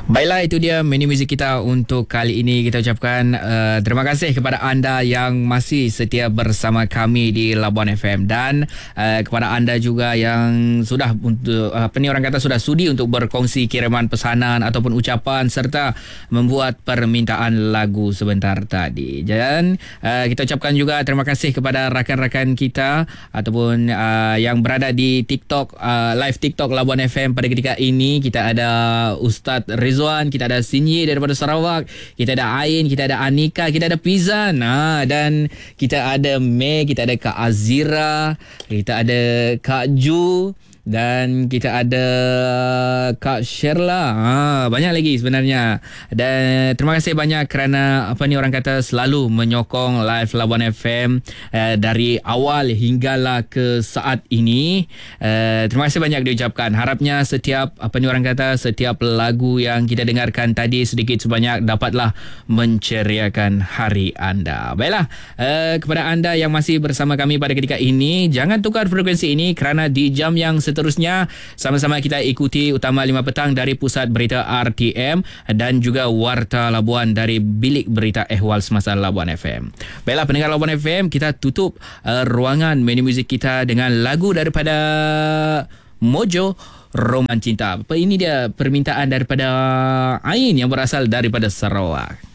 Baiklah, itu dia mini muzik kita untuk kali ini. Kita ucapkan terima kasih kepada anda yang masih setia bersama kami di Labuan FM, dan kepada anda juga yang sudah untuk sudah sudi untuk berkongsi kiriman pesanan ataupun ucapan serta membuat permintaan lagu sebentar tadi. Dan kita ucapkan juga terima kasih kepada rakan-rakan kita ataupun yang berada di TikTok, live TikTok Labuan FM pada ketika ini. Kita ada Ustaz Rizwan, kita ada Sinyi daripada Sarawak, kita ada Ain, kita ada Anika, kita ada Pizan, dan kita ada May, kita ada Kak Azira, kita ada Kak Ju, dan kita ada Kak Sherla. Banyak lagi sebenarnya. Dan terima kasih banyak kerana orang kata selalu menyokong live Labuan FM dari awal hinggalah ke saat ini. Terima kasih banyak diucapkan. Harapnya setiap setiap lagu yang kita dengarkan tadi sedikit sebanyak dapatlah menceriakan hari anda. Baiklah, kepada anda yang masih bersama kami pada ketika ini, jangan tukar frekuensi ini kerana di jam yang seterusnya sama-sama kita ikuti Utama 5 Petang dari Pusat Berita RTM dan juga Warta Labuan dari Bilik Berita Ehwal Semasa Labuan FM. Baiklah pendengar Labuan FM, kita tutup ruangan mini muzik kita dengan lagu daripada Mojo, Roman Cinta. Ini dia permintaan daripada Ain yang berasal daripada Sarawak.